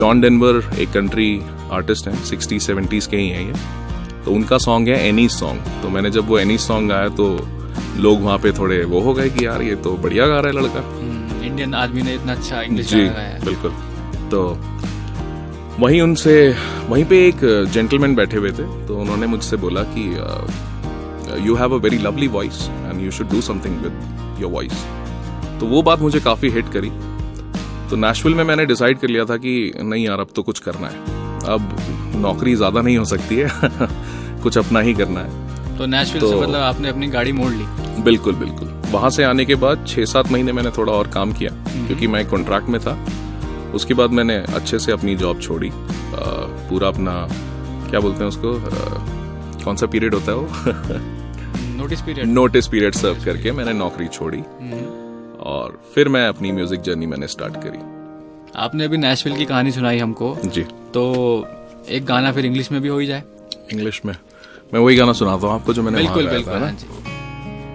John Denver एक country artist हैं, 60-70s के ही हैं ये, तो उनका सॉन्ग है एनी सॉन्ग। तो मैंने जब वो एनी सॉन्ग आया तो लोग वहाँ पे थोड़े वो हो गए कि यार ये तो बढ़िया गा रहा है लड़का, इंडियन आदमी ने इतना अच्छा इंग्लिश जी गाया है। बिल्कुल। तो वहीं पे एक जेंटलमैन बैठे हुए थे, तो उन्होंने मुझसे बोला कि you have a very lovely voice and you should do something with your voice. तो वो बात मुझे काफ़ी हिट करी। तो नेशविल में मैंने डिसाइड कर लिया था कि नहीं यार अब तो कुछ करना है, अब नौकरी ज़्यादा नहीं हो सकती है कुछ अपना ही करना है। तो नेशविल से मतलब आपने अपनी गाड़ी मोड़ ली? बिल्कुल बिल्कुल। वहाँ से आने के बाद 6-7 महीने मैंने थोड़ा और काम किया क्योंकि मैं कॉन्ट्रैक्ट में था। उसके बाद मैंने अच्छे से अपनी जॉब छोड़ी, पूरा अपना क्या बोलते हैं उसको, कौन सा पीरियड होता है वो नोटिस पीरियड सर्व करके मैंने नौकरी छोड़ी और फिर मैं अपनी म्यूजिक जर्नी मैंने स्टार्ट करी। आपने अभी नेशविल की कहानी सुनाई हमको जी, तो एक गाना फिर इंग्लिश में भी हो ही जाए। इंग्लिश में मैं वही गाना सुनाता हूँ आपको जो मैंने बिल्कुल वहाँ गाया बिल्कुल, था ना। हाँ जी।